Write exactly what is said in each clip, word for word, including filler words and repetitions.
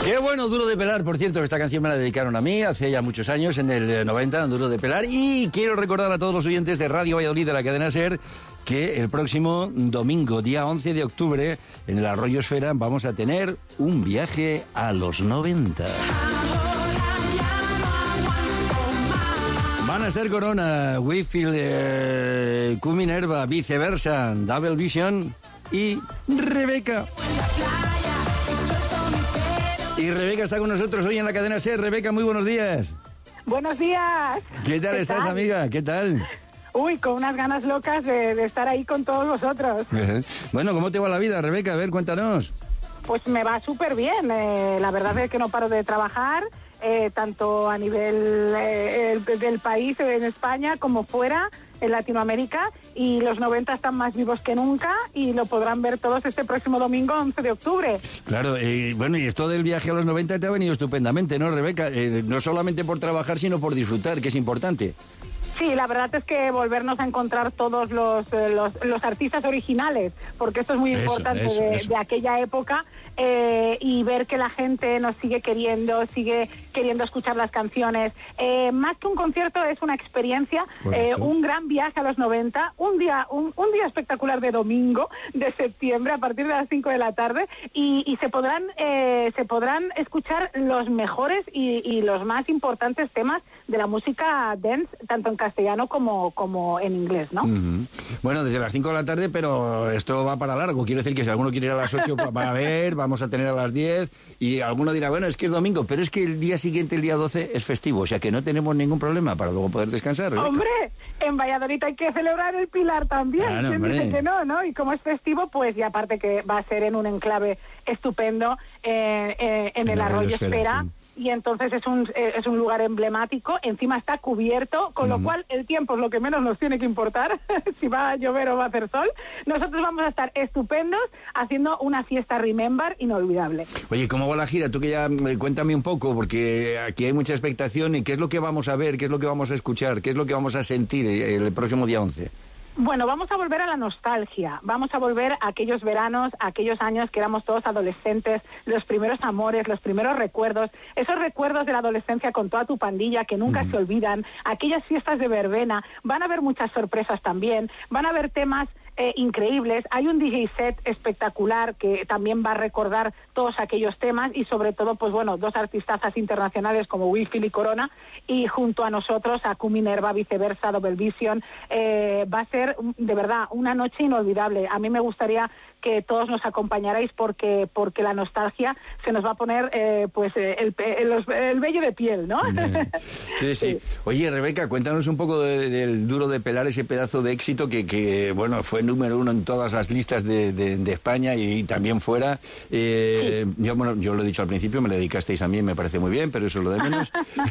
Qué bueno, Duro de Pelar. Por cierto, esta canción me la dedicaron a mí hace ya muchos años, en el noventa, Duro de Pelar. Y quiero recordar a todos los oyentes de Radio Valladolid de la cadena SER que el próximo domingo, día once de octubre, en el Arroyo Esfera, vamos a tener un viaje a los noventa. Van a estar Corona, Whitfield, eh, Q Minerva, Viceversa, Double Vision y Rebeca. Y Rebeca está con nosotros hoy en la cadena SER. Rebeca, muy buenos días. Buenos días. ¿Qué tal ¿Qué estás, tal? amiga? ¿Qué tal? Uy, con unas ganas locas de, de estar ahí con todos vosotros. Bueno, ¿cómo te va la vida, Rebeca? A ver, cuéntanos. Pues me va súper bien. Eh, la verdad es que no paro de trabajar, eh, tanto a nivel eh, del país, en España, como fuera, en Latinoamérica, y los noventa están más vivos que nunca y lo podrán ver todos este próximo domingo, once de octubre. Claro, eh, bueno, y esto del viaje a los noventa te ha venido estupendamente, ¿no, Rebeca? Eh, no solamente por trabajar, sino por disfrutar, que es importante. Sí, la verdad es que volvernos a encontrar todos los, los, los artistas originales, porque esto es muy eso, importante eso, de, eso. de aquella época, eh, y ver que la gente nos sigue queriendo, sigue queriendo escuchar las canciones. Eh, más que un concierto, es una experiencia, eh, un gran viaje a los noventa, un día un, un día espectacular de domingo, de septiembre, a partir de las cinco de la tarde, y, y se podrán eh, se podrán escuchar los mejores y, y los más importantes temas de la música dance, tanto en castellano como, como en inglés, ¿no? Uh-huh. Bueno, desde las cinco de la tarde, pero esto va para largo. Quiero decir que si alguno quiere ir a las ocho para ver, vamos a tener a las diez, y alguno dirá, bueno, es que es domingo, pero es que el día siguiente, el día doce, es festivo, o sea que no tenemos ningún problema para luego poder descansar, Rebeca. ¡Hombre! En Valladolid hay que celebrar el Pilar también. Claro, ¿Quién dice que no, no? Y como es festivo, pues, y aparte que va a ser en un enclave estupendo, eh, eh, en, en el Arroyo Esfera, Esfera sí. Y entonces es un eh, es un lugar emblemático, encima está cubierto, con mm. lo cual el tiempo es lo que menos nos tiene que importar, si va a llover o va a hacer sol. Nosotros vamos a estar estupendos haciendo una fiesta Remember inolvidable. Oye, ¿cómo va la gira? Tú que ya, eh, cuéntame un poco, porque aquí hay mucha expectación, y ¿qué es lo que vamos a ver? ¿Qué es lo que vamos a escuchar? ¿Qué es lo que vamos a sentir el, el próximo día once? Bueno, vamos a volver a la nostalgia, vamos a volver a aquellos veranos, a aquellos años que éramos todos adolescentes, los primeros amores, los primeros recuerdos, esos recuerdos de la adolescencia con toda tu pandilla que nunca mm. se olvidan, aquellas fiestas de verbena. Van a haber muchas sorpresas también, van a haber temas Eh, increíbles. Hay un D J set espectacular que también va a recordar todos aquellos temas, y sobre todo, pues bueno, dos artistazas internacionales como Whitfield y Corona, y junto a nosotros a Q Minerva, Viceversa, Double Vision. Eh, va a ser de verdad una noche inolvidable. A mí me gustaría que todos nos acompañarais porque porque la nostalgia se nos va a poner eh, pues eh, el, el, el vello de piel, ¿no? Sí, sí. Oye, Rebeca, cuéntanos un poco de, del Duro de Pelar, ese pedazo de éxito que, que bueno, fue número uno en todas las listas de, de, de España y también fuera. Eh, sí. Yo, bueno, yo lo he dicho al principio, me lo dedicasteis a mí, me parece muy bien, pero eso es lo de menos.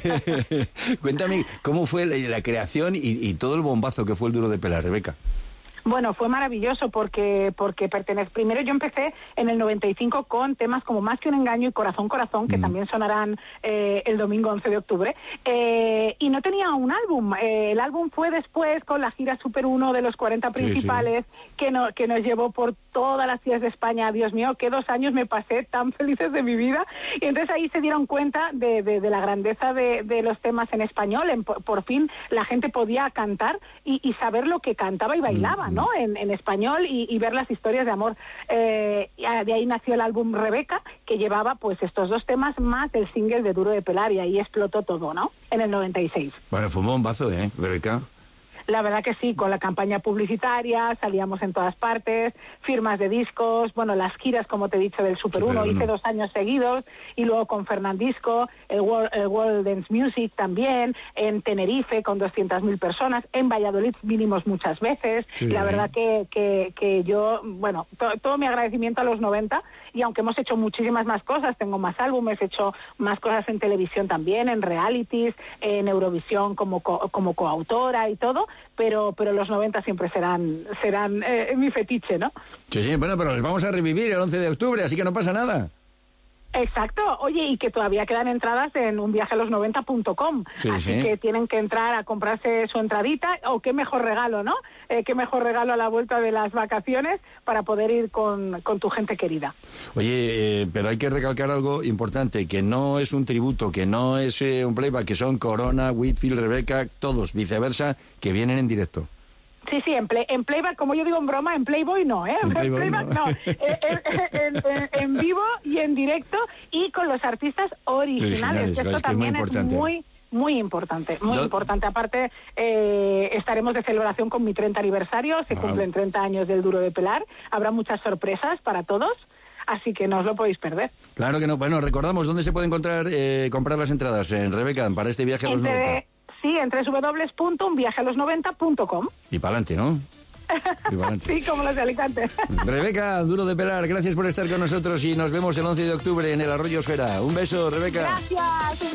Cuéntame, ¿cómo fue la, la creación y, y todo el bombazo que fue el Duro de Pelar, Rebeca? Bueno, fue maravilloso porque porque pertenece. Primero yo empecé en el noventa y cinco con temas como Más que un engaño y Corazón, Corazón, que mm. también sonarán eh, el domingo once de octubre, eh, y no tenía un álbum. Eh, el álbum fue después con la gira Super uno de los cuarenta principales, sí, sí. Que, no, que nos llevó por todas las ciudades de España. Dios mío, qué dos años me pasé tan felices de mi vida. Y entonces ahí se dieron cuenta de, de, de la grandeza de, de los temas en español. En, por, por fin la gente podía cantar y, y saber lo que cantaba y bailaba, mm. ¿no? En, en español, y, y ver las historias de amor. Eh, de ahí nació el álbum Rebeca, que llevaba pues estos dos temas más el single de Duro de Pelar, y ahí explotó todo, ¿no? En el noventa y seis. Bueno, fue un bombazo, ¿eh, Rebeca? La verdad que sí, con la campaña publicitaria, salíamos en todas partes, firmas de discos, bueno, las giras, como te he dicho, del Super uno, hice dos años seguidos, y luego con Fernandisco, el World, el World Dance Music también, en Tenerife con doscientas mil personas, en Valladolid vinimos muchas veces, sí, la verdad que, que, que yo, bueno, to, todo mi agradecimiento a los noventa, y aunque hemos hecho muchísimas más cosas, tengo más álbumes, he hecho más cosas en televisión también, en realities, en Eurovisión como, co, como coautora y todo, pero pero los noventa siempre serán serán eh, mi fetiche, ¿no? Sí, sí, bueno, pero les vamos a revivir el once de octubre, así que no pasa nada. Exacto, oye, y que todavía quedan entradas en un viaje a los noventa punto com, sí, así sí. que tienen que entrar a comprarse su entradita, o qué mejor regalo, ¿no? Eh, qué mejor regalo a la vuelta de las vacaciones para poder ir con, con tu gente querida. Oye, eh, pero hay que recalcar algo importante, que no es un tributo, que no es eh, un playback, que son Corona, Whitfield, Rebeca, todos, viceversa, que vienen en directo. Sí, sí, en, play, en playback, como yo digo en broma, en Playboy no, ¿eh? En En Playboy playback no. no, en, en, en, en vivo y en directo y con los artistas originales, Originales, que esto es que es muy también es importante. muy... Muy importante, muy Do- importante. Aparte, eh, estaremos de celebración con mi treinta aniversario, se Wow. cumplen treinta años del Duro de Pelar, habrá muchas sorpresas para todos, así que no os lo podéis perder. Claro que no. Bueno, recordamos dónde se puede encontrar, eh, comprar las entradas en Rebeca para este viaje a los Entre- noventa. Sí, en doble u doble u doble u punto un viaje a los noventa punto com. Y para adelante, ¿no? Y pa'lante. Sí, como los de Alicante. Rebeca, Duro de Pelar, gracias por estar con nosotros y nos vemos el once de octubre en el Arroyo Esfera. Un beso, Rebeca. Gracias.